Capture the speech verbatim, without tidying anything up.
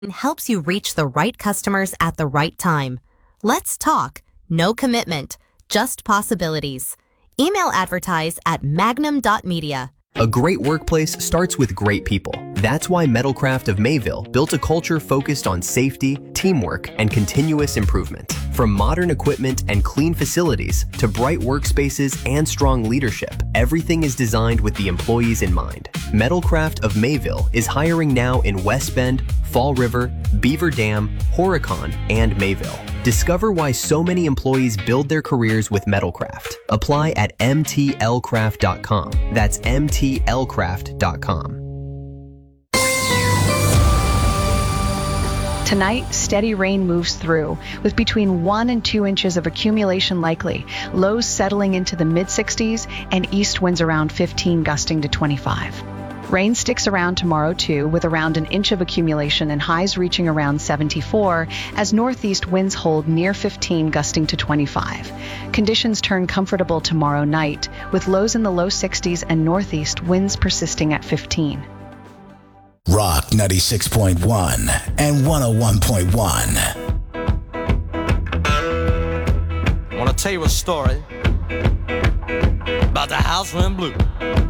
helps you reach the right customers at the right time. Let's talk. No commitment, just possibilities. Email advertise at magnum dot media. A great workplace starts with great people. That's why Metalcraft of Mayville built a culture focused on safety, teamwork, and continuous improvement. From modern equipment and clean facilities to bright workspaces and strong leadership, everything is designed with the employees in mind. Metalcraft of Mayville is hiring now in West Bend, Fall River, Beaver Dam, Horicon, and Mayville. Discover why so many employees build their careers with Metalcraft. Apply at m t l craft dot com. That's m t l craft dot com. Tonight, steady rain moves through, with between one and two inches of accumulation likely, lows settling into the mid sixties, and east winds around fifteen gusting to twenty-five. Rain sticks around tomorrow too, with around an inch of accumulation and highs reaching around seventy-four, as northeast winds hold near fifteen gusting to twenty-five. Conditions turn comfortable tomorrow night, with lows in the low sixties and northeast winds persisting at fifteen. Rock ninety-six point one and one oh one point one. I want to tell you a story about the house went blue.